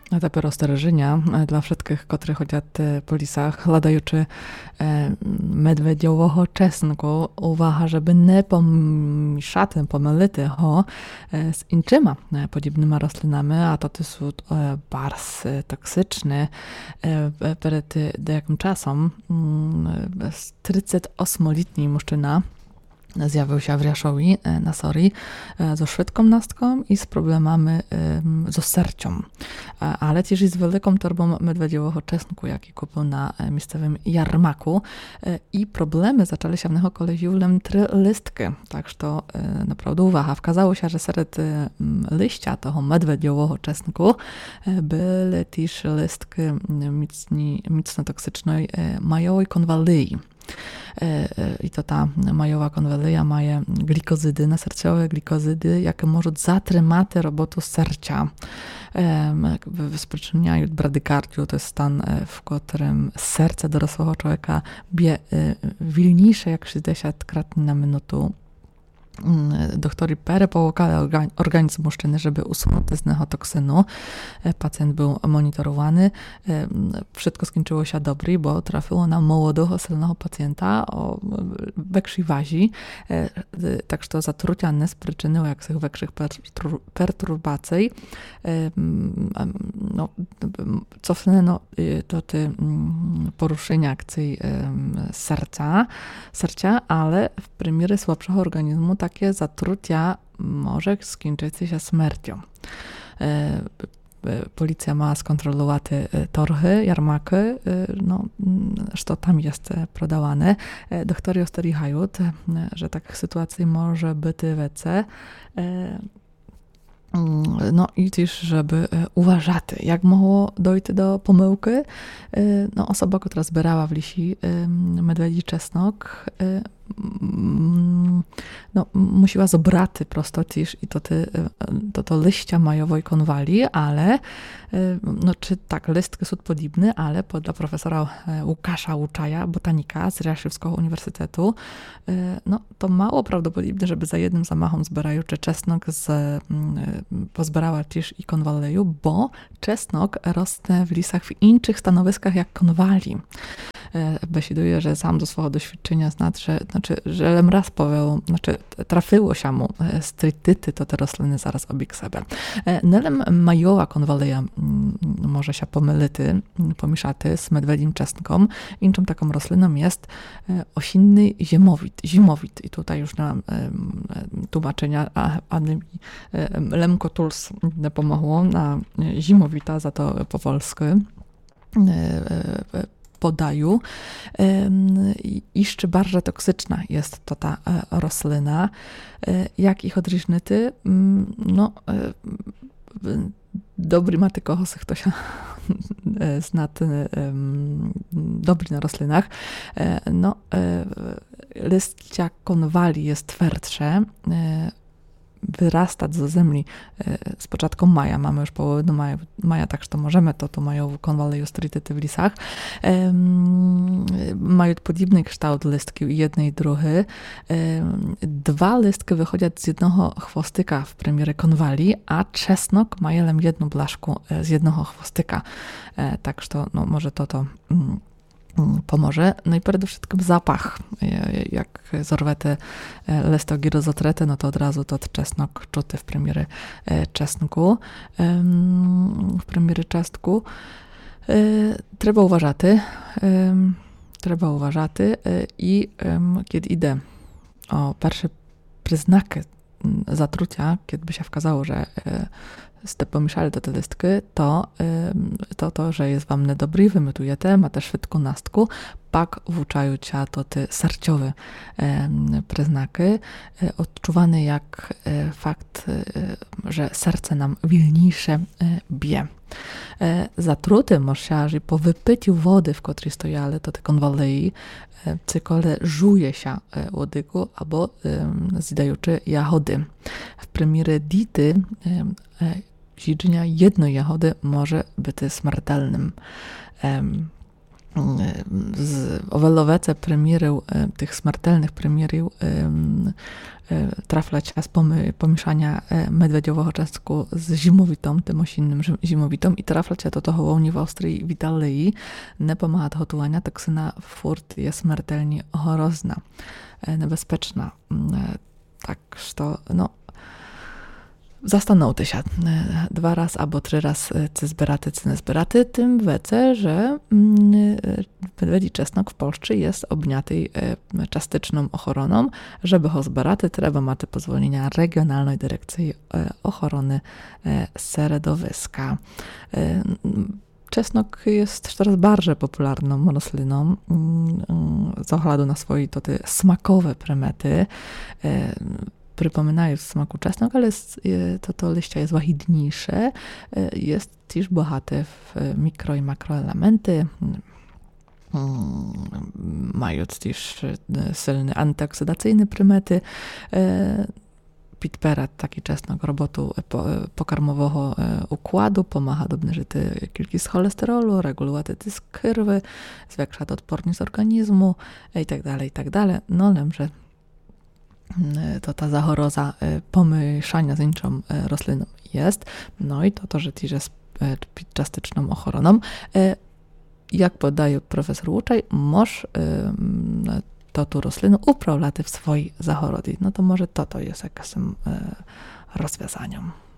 A tепер остереження для всіх, котрі хочуть по лісах, ладаючи медведєвого чеснику, увага, żeby nie pomieszać, pomylić go z innymi podobnymi roślinami, a to są bardzo toksyczne. Przed jakimś czasem 38-letni mężczyzna zjawił się w Riaszowi na Sori ze szwedką nastką i z problemami ze sercem. Ale też z wielką torbą medwediowego czesnku, jaki kupił na miejscowym jarmaku. I problemy zaczęły się w niego koleziulem 3 listki. Także to naprawdę uwaga. Wkazało się, że wśród liścia tego medwediowego czesnku były też listki mocno toksycznej majowej konwalii. I to ta majowa konwalia ma glikozydy, naserciowe glikozydy, jakie możą zatrzymać robotę serca. Sprzyczyniają bradykardiu, to jest stan, w którym serce dorosłego człowieka bije wilniejsze jak 60 krotnie na minutę. Doktori połykali organizm mężczyzny, żeby usunąć z niego toksynu. Pacjent był monitorowany. Wszystko skończyło się dobrze, bo trafiło na młodego, silnego pacjenta o większej wazi. Tak, że to zatrucia nie sprzyczyniło jakichś większych perturbacji. No, cofnęło to te poruszenia akcji serca, ale w premiery słabszego organizmu takie zatrucia może skończyć się śmiercią. Policja ma skontrolować torhy, jarmaki, no, co tam jest prodawane. Doktory osтерігаją, że takich sytuacji może być więcej. No i też, żeby uważać, jak mogło dojść do pomyłki. No, osoba, która zbierała w lisi medwiedzi czesnok, no, musiała zobrać prosto też i to liścia majowej konwali, ale no, czy tak, listki są podobne, ale dla profesora Łukasza Łuczaja, botanika z Riaszewskiego Uniwersytetu, no, to mało prawdopodobne, żeby za jednym zamachem zbieraючи czesnok pozbierała też i konwaleju, bo czesnok rosnie w lisach w innych stanowiskach jak konwali. Besiduje, że sam do swojego doświadczenia że raz powiedział, trafiło się mu strytyty, to te rośliny zaraz obieg sobie. Nelem majowa konwaleja może się pomylić, pomieszać z medwedim czesnką. Inną taką rośliną jest osinny zimowit. I tutaj już na tłumaczenia Lemko Tools pomogło na zimowita, za to po polsku podają. Jeszcze bardzo toksyczna jest to ta roślina. Jak ich odróżnić? No, dobry ma tylko kto się zna dobry na roślinach. No, liścia konwali jest twardsze, wyrastać ze ziemi z początku maja. Mamy już połowę do maja, tak że to możemy to mają konwaleju strytyty w lisach. Mają podobny kształt listki, jednej i drugiej. 2 listki wychodzą z jednego chwostyka w premierze konwali, a czesnok ma jedną blaszkę z jednego chwostyka. Tak że to, no, może to pomoże. No i przede wszystkim zapach. Jak zorwete listogirozotretę, no to od razu to czesnok czuty w premiery czesnku. W premiery czesnku. Trzeba uważać i kiedy idę o pierwsze przyznaki zatrucia, kiedy by się wskazało, że ste pomieszali te listki, to, że jest wam niedobry, wymytujecie, ma też szybką nastku, pak włóczają cię to te serciowe przyznaki, odczuwane jak fakt, że serce nam wilniejsze bije. Zatruty może po wypiciu wody, w której stojali, to te konwalei, cykole żuje się łodygu albo zjadający jagody. W premierze dity zjedzenia jednej jagody może być śmiertelnym. z owelowece premierył, tych śmiertelnych premierył traflać z pomieszania medwiedziowego czosnku z zimowitą, tym osinnym zimowitą i traflać do toho łowni w Austrii Witalii nie pomaga gotowania, toksyna furt jest śmiertelnie horozna, niebezpieczna. Tak, że no zastanówcie się 2 razy albo 3 razy, czy zbieraty, czy nie zbieraty, tym wiecie, że medwiedzi czesnok w Polsce jest obniaty czastyczną ochroną. Żeby go zbieraty, trzeba mieć pozwolenia Regionalnej Dyrekcji Ochrony Środowiska. Czesnok jest coraz bardziej popularną rośliną z oglądu na swoje smakowe primety. Przypominają smaku czosnku, ale to liście jest łachidniejsze, jest też bogate w mikro i makroelementy, mają też silne antyoksydacyjne primety. Podpiera taki czosnek robotu pokarmowego układu, pomaga obniżyć kilki z cholesterolu, reguluje tysk krwi, zwiększa odporność organizmu itd. No, wiem, że to ta zachoroza pomieszania z inną rośliną jest. No i to, że też jest czastyczną ochroną. Jak podaje profesor Łuczaj, możesz tu roślinę uprawiać w swojej zachorodzie. No to może to jest jakimś rozwiązaniem.